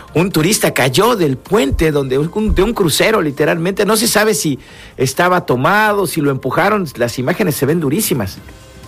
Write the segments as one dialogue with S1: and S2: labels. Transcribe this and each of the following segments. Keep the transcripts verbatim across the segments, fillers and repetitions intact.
S1: un turista cayó del puente donde un, de un crucero, literalmente. No se sabe si estaba tomado, si lo empujaron. Las imágenes se ven durísimas.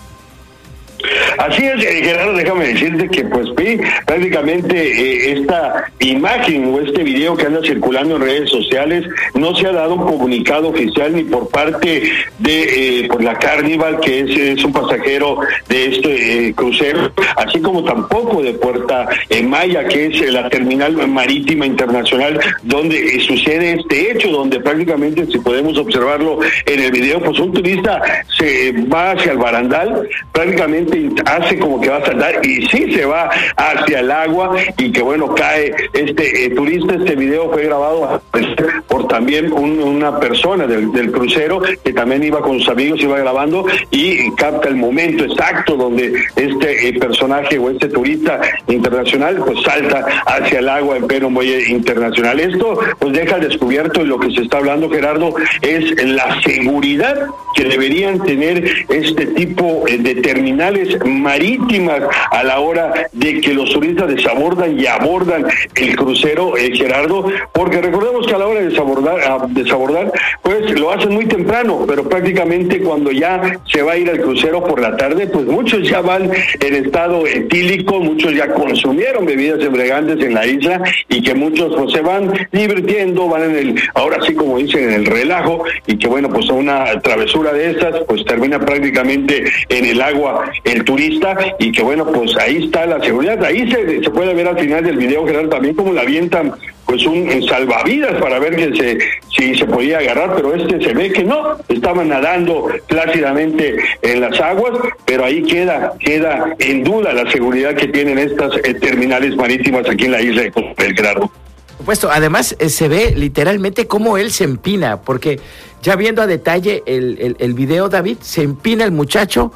S2: Así es, Gerardo, déjame decirte que pues sí, prácticamente eh, esta imagen o este video que anda circulando en redes sociales no se ha dado un comunicado oficial ni por parte de eh, pues la Carnival, que es, es un pasajero de este eh, crucero, así como tampoco de Puerta eh, Maya, que es eh, la terminal marítima internacional donde eh, sucede este hecho, donde prácticamente, si podemos observarlo en el video, pues un turista se va hacia el barandal, prácticamente hace como que va a saltar y sí se va hacia el agua y que bueno, cae este eh, turista. Este video fue grabado pues, por también un, una persona del, del crucero que también iba con sus amigos, iba grabando y capta el momento exacto donde este eh, personaje o este turista internacional pues salta hacia el agua en pleno muelle internacional. Esto pues deja al descubierto, y lo que se está hablando, Gerardo, es la seguridad que deberían tener este tipo eh, de terminales marítimas a la hora de que los turistas desabordan y abordan el crucero, eh, Gerardo, porque recordemos que a la hora de desabordar, a desabordar, pues lo hacen muy temprano, pero prácticamente cuando ya se va a ir al crucero por la tarde, pues muchos ya van en estado etílico, muchos ya consumieron bebidas embriagantes en la isla y que muchos pues se van divirtiendo, van en el, ahora sí como dicen, en el relajo, y que bueno, pues una travesura de esas, pues termina prácticamente en el agua el turista, y que bueno, pues ahí está la seguridad. Ahí se, se puede ver al final del video, Gerardo, también como la avientan pues un salvavidas para ver que se si se podía agarrar, pero este se ve que no, estaba nadando plácidamente en las aguas, pero ahí queda queda en duda la seguridad que tienen estas eh, terminales marítimas aquí en la isla de Cozumel, Gerardo.
S1: Por supuesto, además eh, se ve literalmente cómo él se empina, porque ya viendo a detalle el, el, el video, David, se empina el muchacho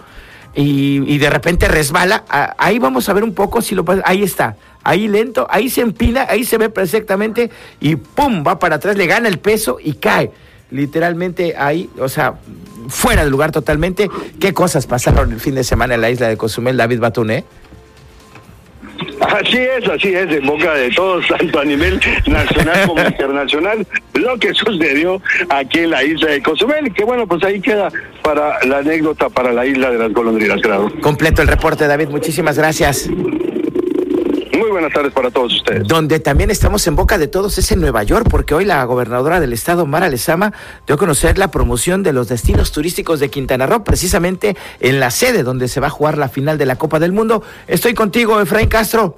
S1: y, y de repente resbala. Ah, ahí vamos a ver un poco si lo pasa. Ahí está, ahí lento, ahí se empina, ahí se ve perfectamente y pum, va para atrás, le gana el peso y cae. Literalmente ahí, o sea, fuera del lugar totalmente. ¿Qué cosas pasaron el fin de semana en la isla de Cozumel, David Batuné?
S2: Así es, así es, en boca de todos, tanto a nivel nacional como internacional, lo que sucedió aquí en la isla de Cozumel, que bueno, pues ahí queda para la anécdota para la isla de las golondrinas, claro.
S1: Completo el reporte, David, muchísimas gracias.
S2: Muy buenas tardes para todos ustedes.
S1: Donde también estamos en boca de todos es en Nueva York, porque hoy la gobernadora del estado, Mara Lezama, dio a conocer la promoción de los destinos turísticos de Quintana Roo, precisamente en la sede donde se va a jugar la final de la Copa del Mundo. Estoy contigo, Efraín Castro.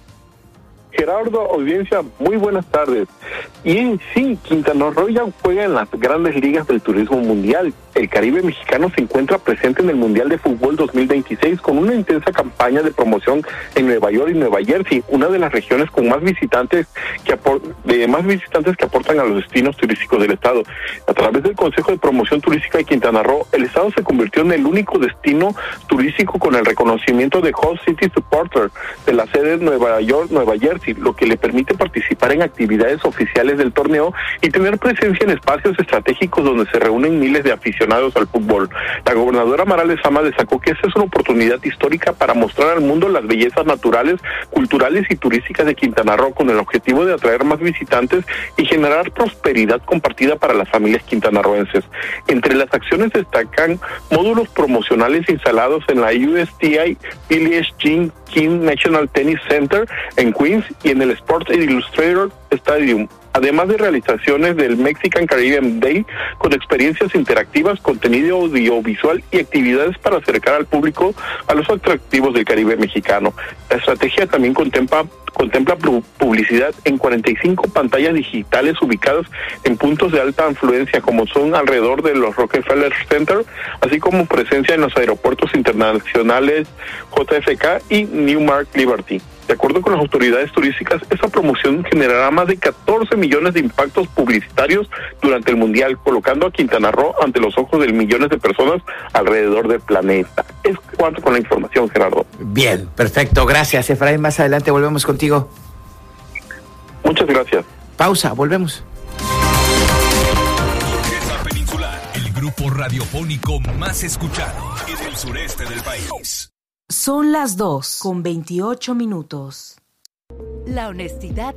S3: Gerardo, audiencia, muy buenas tardes. Y sí, Quintana Roo ya juega en las grandes ligas del turismo mundial. El Caribe mexicano se encuentra presente en el Mundial de Fútbol dos mil veintiséis con una intensa campaña de promoción en Nueva York y Nueva Jersey, una de las regiones con más visitantes que apor- de más visitantes que aportan a los destinos turísticos del estado. A través del Consejo de Promoción Turística de Quintana Roo, el estado se convirtió en el único destino turístico con el reconocimiento de Host City Supporter de la sede de Nueva York, Nueva Jersey, lo que le permite participar en actividades oficiales del torneo y tener presencia en espacios estratégicos donde se reúnen miles de aficionados al fútbol. La gobernadora Mara Lezama destacó que esta es una oportunidad histórica para mostrar al mundo las bellezas naturales, culturales y turísticas de Quintana Roo, con el objetivo de atraer más visitantes y generar prosperidad compartida para las familias quintanarroenses. Entre las acciones destacan módulos promocionales instalados en la U S T I Billie Jean King National Tennis Center en Queens y en el Sports Illustrated Stadium, además de realizaciones del Mexican Caribbean Day con experiencias interactivas, contenido audiovisual y actividades para acercar al público a los atractivos del Caribe mexicano. La estrategia también contempla contempla publicidad en cuarenta y cinco pantallas digitales ubicadas en puntos de alta afluencia como son alrededor de los Rockefeller Center, así como presencia en los aeropuertos internacionales J F K y Newmark Liberty. De acuerdo con las autoridades turísticas, esta promoción generará más de catorce millones de impactos publicitarios durante el Mundial, colocando a Quintana Roo ante los ojos de millones de personas alrededor del planeta. Es cuanto con la información, Gerardo.
S1: Bien, perfecto, gracias, Efraín. Más adelante volvemos contigo.
S3: Muchas gracias.
S1: Pausa, volvemos.
S4: Peninsular, el grupo radiofónico más escuchado en el sureste del país.
S5: Son las dos con veintiocho minutos.
S6: La honestidad